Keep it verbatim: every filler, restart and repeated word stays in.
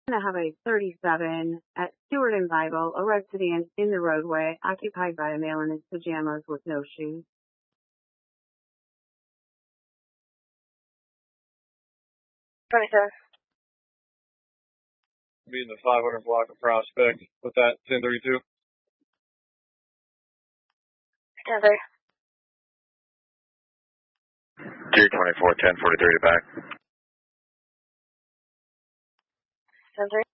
Highway thirty-seven at Stewart and Bible, a resident in the roadway occupied by a male in his pajamas with no shoes. twenty-seven. Be in the five hundred block of Prospect with that ten thirty-two. ten thirty. three twenty-four, ten forty-three back. ten three.